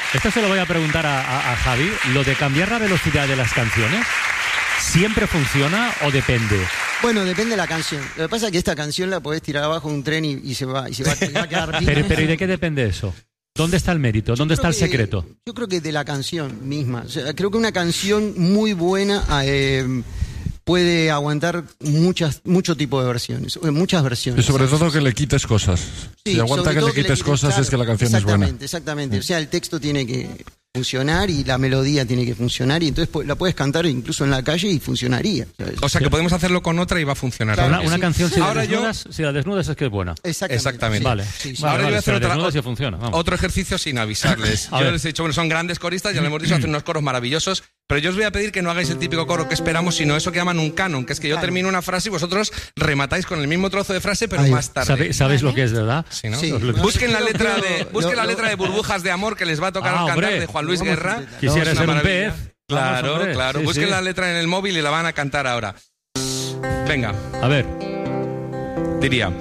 Esto se lo voy a preguntar a Javi. ¿Lo de cambiar la velocidad de las canciones siempre funciona o depende? Bueno, depende de la canción. Lo que pasa es que esta canción la podés tirar abajo de un tren y se va a quedar bien. Pero ¿y de qué depende eso? ¿Dónde está el mérito? ¿Dónde está el secreto? Yo creo que de la canción misma. O sea, creo que una canción muy buena puede aguantar mucho tipo de versiones, muchas versiones. Y sobre todo que le quites cosas. Sí, si aguanta que le quites cosas, claro, es que la canción es buena. Exactamente. O sea, el texto tiene que funcionar y la melodía tiene que funcionar, y entonces la puedes cantar incluso en la calle y funcionaría, ¿sabes? O sea, que podemos hacerlo con otra y va a funcionar. Claro, una canción, si la desnudas es que es buena. Exactamente. Vale. Sí. Ahora yo voy a hacer funciona, otro ejercicio sin avisarles. Yo les he dicho, bueno, son grandes coristas, ya lo hemos dicho, hacen unos coros maravillosos, pero yo os voy a pedir que no hagáis el típico coro que esperamos, sino eso que llaman un canon, que es que yo termino una frase y vosotros rematáis con el mismo trozo de frase, pero más tarde. ¿Sabéis lo que es, verdad? Sí, ¿no? Sí. Busquen la letra de Burbujas de Amor, que les va a tocar cantar, de Juan Luis Guerra. Quisiera ser un pez. Claro. Sí, Busquen la letra en el móvil y la van a cantar ahora. Venga. A ver. Diría...